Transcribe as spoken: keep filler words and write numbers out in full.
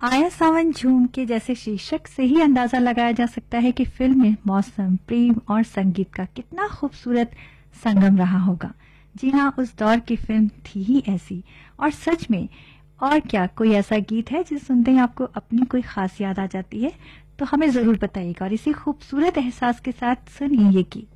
आया सावन झूम के जैसे शीर्षक से ही अंदाजा लगाया जा सकता है कि फिल्म में मौसम, प्रेम और संगीत का कितना खूबसूरत संगम रहा होगा। जी हाँ, उस दौर की फिल्म थी ही ऐसी। और सच में, और क्या कोई ऐसा गीत है जिसे सुनते ही आपको अपनी कोई खास याद आ जाती है? तो हमें जरूर बताइएगा और इसी खूबसूरत एहसास के साथ सुनिए ये गीत।